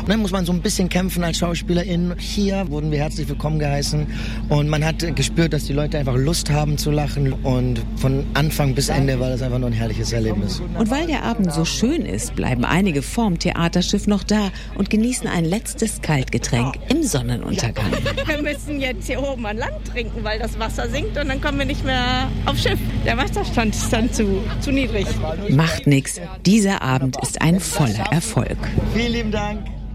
Dann muss man so ein bisschen kämpfen als Schauspielerin. Hier wurden wir herzlich willkommen geheißen und man hat gespürt, dass die Leute einfach Lust haben zu lachen und von Anfang bis Ende war das einfach nur ein herrliches Erlebnis. Und weil der Abend so schön ist, bleiben einige vorm Theaterschiff noch da und genießen ein letztes Kaltgetränk im Sonnenuntergang. Wir müssen jetzt hier oben an Land trinken, weil das Wasser sinkt und dann kommen wir nicht mehr aufs Schiff. Der Wasserstand ist dann zu niedrig. Macht nix. Dieser Abend ist ein voller Erfolg. Vielen lieben Dank.